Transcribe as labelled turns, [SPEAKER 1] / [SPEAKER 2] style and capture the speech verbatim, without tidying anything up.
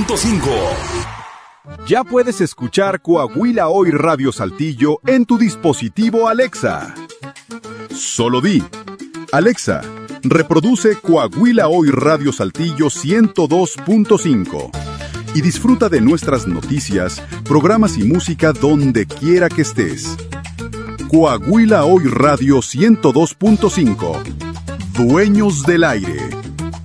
[SPEAKER 1] punto cinco.
[SPEAKER 2] Ya puedes escuchar Coahuila Hoy Radio Saltillo en tu dispositivo Alexa. Solo di: Alexa, reproduce Coahuila Hoy Radio Saltillo ciento dos punto cinco y disfruta de nuestras noticias, programas y música donde quiera que estés. Coahuila Hoy Radio ciento dos punto cinco. Dueños del aire.